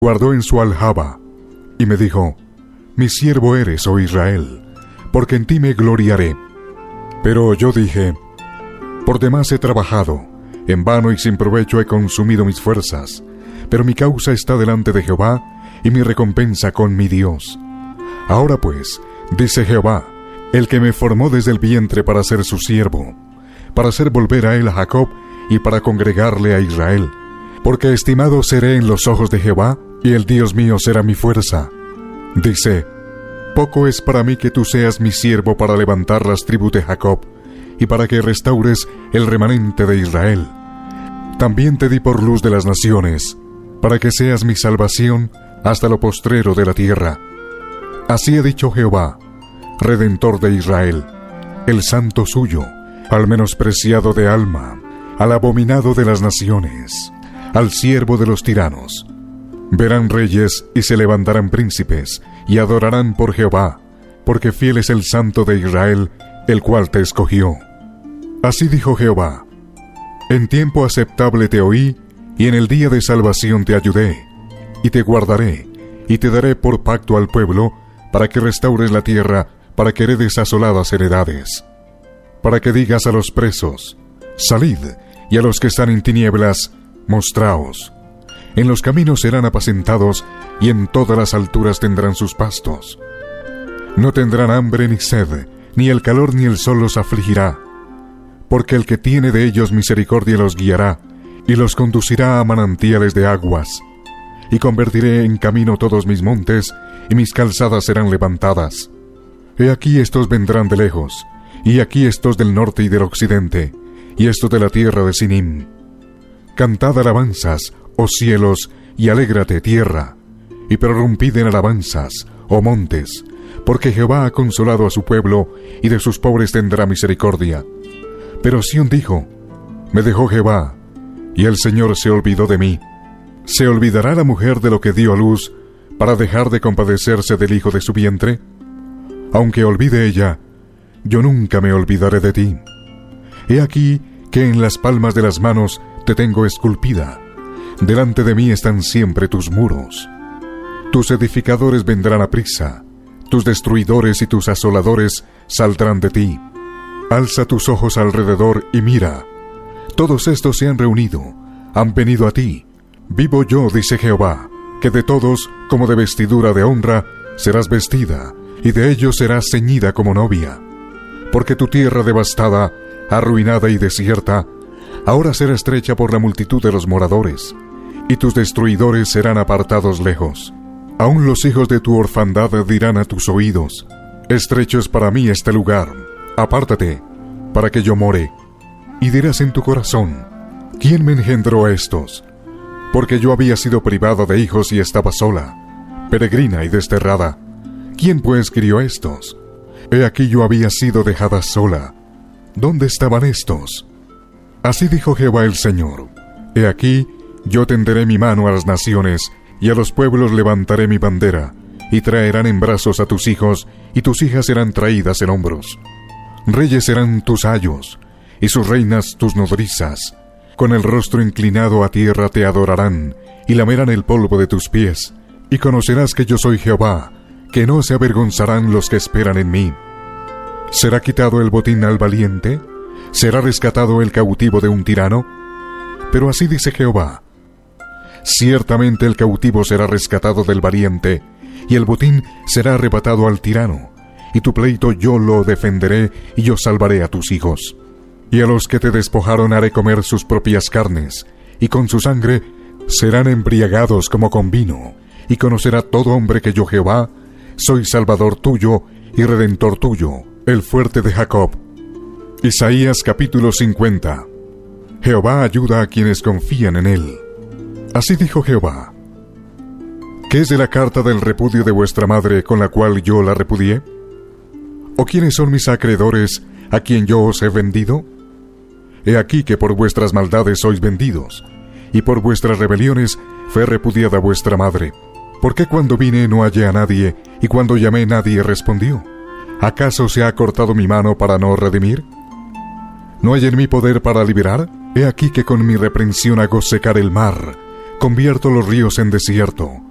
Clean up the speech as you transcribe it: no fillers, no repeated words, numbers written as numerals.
guardó en su aljaba, y me dijo: Mi siervo eres, oh Israel, porque en ti me gloriaré. Pero yo dije: Por demás he trabajado, en vano y sin provecho he consumido mis fuerzas, pero mi causa está delante de Jehová, y mi recompensa con mi Dios. Ahora pues, dice Jehová, el que me formó desde el vientre para ser su siervo, para hacer volver a él a Jacob, y para congregarle a Israel, porque estimado seré en los ojos de Jehová, y el Dios mío será mi fuerza. Dice: Poco es para mí que tú seas mi siervo para levantar las tribus de Jacob, y para que restaures el remanente de Israel. También te di por luz de las naciones, para que seas mi salvación hasta lo postrero de la tierra. Así ha dicho Jehová, Redentor de Israel, el santo suyo, al menospreciado de alma, al abominado de las naciones, al siervo de los tiranos. Verán reyes y se levantarán príncipes, y adorarán por Jehová, porque fiel es el santo de Israel, el cual te escogió. Así dijo Jehová: En tiempo aceptable te oí, y en el día de salvación te ayudé, y te guardaré, y te daré por pacto al pueblo, para que restaures la tierra, para que heredes asoladas heredades. Para que digas a los presos: Salid, y a los que están en tinieblas: Mostraos. En los caminos serán apacentados, y en todas las alturas tendrán sus pastos. No tendrán hambre ni sed, ni el calor ni el sol los afligirá, porque el que tiene de ellos misericordia los guiará, y los conducirá a manantiales de aguas. Y convertiré en camino todos mis montes, y mis calzadas serán levantadas. He aquí estos vendrán de lejos, y aquí estos del norte y del occidente, y estos de la tierra de Sinim. Cantad alabanzas, oh cielos, y alégrate, tierra, y prorrumpid en alabanzas, oh montes, porque Jehová ha consolado a su pueblo, y de sus pobres tendrá misericordia. Pero Sión dijo: Me dejó Jehová, y el Señor se olvidó de mí. ¿Se olvidará la mujer de lo que dio a luz, para dejar de compadecerse del hijo de su vientre? Aunque olvide ella, yo nunca me olvidaré de ti. He aquí que en las palmas de las manos te tengo esculpida. Delante de mí están siempre tus muros. Tus edificadores vendrán aprisa, tus destruidores y tus asoladores saldrán de ti. Alza tus ojos alrededor y mira. Todos estos se han reunido, han venido a ti. Vivo yo, dice Jehová, que de todos, como de vestidura de honra, serás vestida, y de ellos serás ceñida como novia. Porque tu tierra devastada, arruinada y desierta, ahora será estrecha por la multitud de los moradores, y tus destruidores serán apartados lejos. Aún los hijos de tu orfandad dirán a tus oídos: Estrecho es para mí este lugar, apártate, para que yo more. Y dirás en tu corazón: ¿Quién me engendró a estos? Porque yo había sido privada de hijos y estaba sola, peregrina y desterrada. ¿Quién pues crió a estos? He aquí yo había sido dejada sola. ¿Dónde estaban estos? Así dijo Jehová el Señor: He aquí, yo tenderé mi mano a las naciones, y a los pueblos levantaré mi bandera, y traerán en brazos a tus hijos, y tus hijas serán traídas en hombros. Reyes serán tus ayos, y sus reinas tus nodrizas. Con el rostro inclinado a tierra te adorarán, y lamerán el polvo de tus pies, y conocerás que yo soy Jehová, que no se avergonzarán los que esperan en mí. ¿Será quitado el botín al valiente? ¿Será rescatado el cautivo de un tirano? Pero así dice Jehová: Ciertamente el cautivo será rescatado del valiente, y el botín será arrebatado al tirano, y tu pleito yo lo defenderé, y yo salvaré a tus hijos. Y a los que te despojaron haré comer sus propias carnes, y con su sangre serán embriagados como con vino, y conocerá todo hombre que yo Jehová soy Salvador tuyo y Redentor tuyo, el fuerte de Jacob. Isaías capítulo 50. Jehová ayuda a quienes confían en él. Así dijo Jehová: ¿Qué es de la carta del repudio de vuestra madre con la cual yo la repudié? ¿O quiénes son mis acreedores a quien yo os he vendido? He aquí que por vuestras maldades sois vendidos, y por vuestras rebeliones fue repudiada vuestra madre. ¿Por qué cuando vine no hallé a nadie, y cuando llamé nadie respondió? ¿Acaso se ha cortado mi mano para no redimir? ¿No hay en mí poder para liberar? He aquí que con mi reprensión hago secar el mar, convierto los ríos en desierto,